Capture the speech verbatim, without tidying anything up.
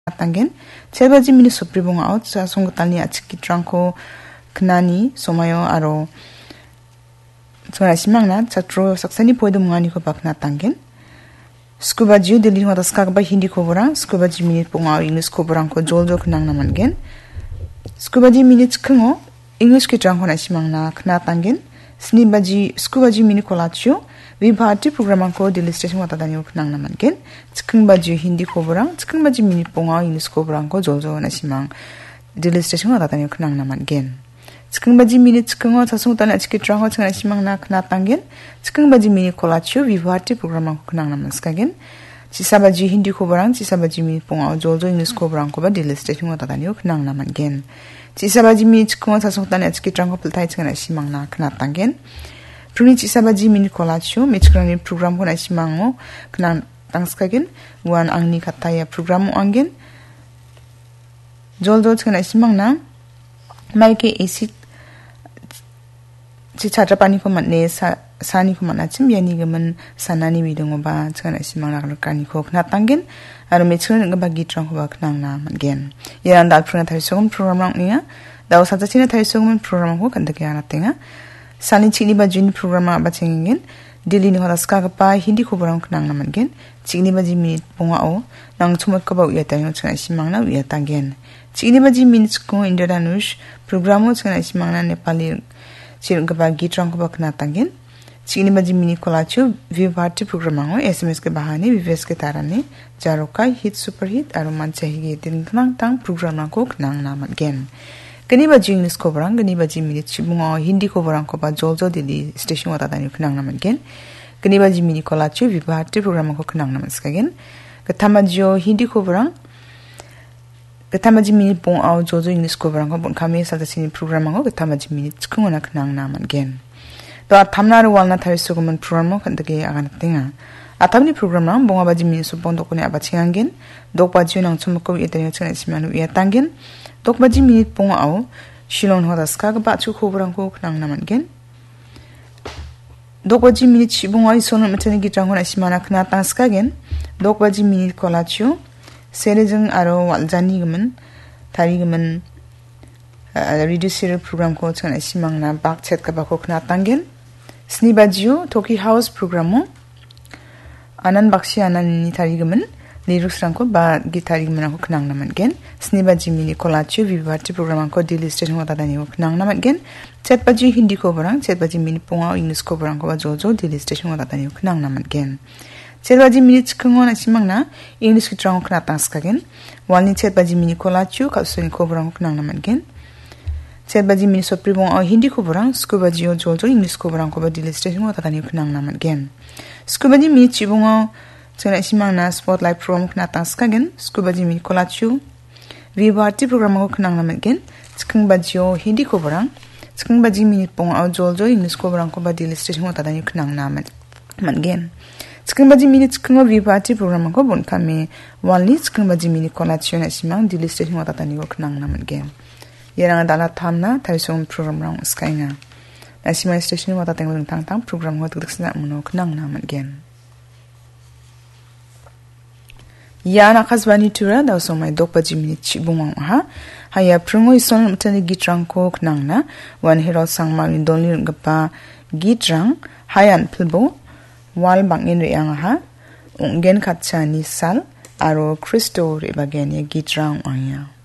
tanggen 칠바지 미니 소프리봉 아웃 자 송고탈니 아치키 트랑코 그나니 소마요 아로 저나 시망나 차트로 sakсани poido mungani ko bakna tanggen scuba jiu dili ho daska ba hindi ko borang scuba ji minute ponga english ko borang ko joljo knang na mangen scuba ji minute khngo english ki trang hona simangna khna tanggen sniba ji scuba ji minute ko lachu vi bharti program ko dili station wata dani knang na mangen chkhngba ji hindi ko borang chkhngba ji minute ponga english ko borang ko joljo na simang dili station wata dani knang na mangen Cikengbaji mini cikengo sasung tana ciki trango cengana simang na kena tanggen Cikengbaji mini kolacio vivarti program aku kenang naman skagen Cisabaji hindi ko barang Cisabaji mini pongao joljo English ko barang ko ba di listation wata tani kenang naman gen Cisabaji mini cikengo sasung tana ciki trango peltai cengana simang na kena tanggen Pruni cisabaji mini kolacio mecikrani program ko na simango kenang tang skagen Wan angni kataya program mo anggen Joljo cengana simang na Maike acid ci chatra pani ko matne sa sani ko mana chim yani gaman sanani widong ba chana simang nak kani ko na tanggen aro me chun ga bagi trong ko ba knang na mangen yaran dal pruna thai sogum program rang nia daw sa china thai sogum program ko kan dakya na tenga sani chini ba jin program ba chingen dili ni horas ka pa hindi ko barang knang na mangen chini ba ji minute ponga o nang chumat ko ba ya tayo chana simang na ya tanggen chini ba ji minute ko indaranush program o chana simang na nepali Cik ke bagi trang ke bakna tanggen. Cik ni baji mini kolacu vivarti programango S M S ke bahane vives ke tarane jarokai hit super hit aru manca hige din kenang tang programango kenang naman gen. Gani baji English ko barang gani baji mini cibungo hindi ko barang ko ba joljo dili station wata tani kenang naman gen. Gani baji mini kolacu vivarti programango kenang naman skagen. Ketamajo hindi ko barang Ketamaji mini pong au jojo English ko barang ko bon kami salta sini program ko ketamaji mini chkungona knang naman gen. To thamna ru walna thai suguman program mo kan dage agan tinga. Atamni program nang bonga baji mini su pon dokone abachingan gen. Dok baji nang chumko itani chana simanu ya tangen. Dok baji mini pong au shilon hodas ka ba chu ko barang ko knang naman gen. Dok baji mini chibunga isono matani gitangona simana kna tanska gen. Dok baji mini kolachu Serejeng aro waljani gemen tari gemen reducer program ko chana simang na bak chet ka bako kna tanggen snibajiu toki house programo anan bakshi anan ni tari gemen lyrics rang ko ba gitari gemen ko knang naman gen snibaji mini kolachu vivarti program ko daily station wata dani ko knang naman gen chet baji hindi ko barang chet baji mini ponga english ko barang ko ba jojo daily station wata dani ko knang naman gen Chetbaji mini chkungona simangna English ki trang kna tangskagen walni chetbaji mini kolachu kalsoni ko borang knang naman gen chetbaji mini sopribong au hindi ko borang skubaji o joljo English ko borang ko ba dili station wata tani knang naman gen skubaji mini chibong au chena simangna spotlight program kna tangskagen skubaji mini kolachu vivarti program ko knang naman gen chkungbaji o hindi ko borang chkungbaji mini pong au joljo English ko borang ko ba dili station wata tani knang naman gen Cikengbaji mini cikengo vipati program ko bon kami walni cikengbaji mini kolacio na simang di list station wata tani ko kenang naman gen. Yerang adalah tamna tarisong program rang skainga. Na simang station wata tengok tentang tang program ko tegak senak muno kenang naman gen. Ya na kasbani tura daw so mai dokbaji mini cibung ha. Haya prungo ison mtani gitrang ko kenang na wan hero sang marin donli gapa gitrang hayan pilbo wal bangin reang ha ungen katcha ni sal aro Kristo re bagen ye gitrang aya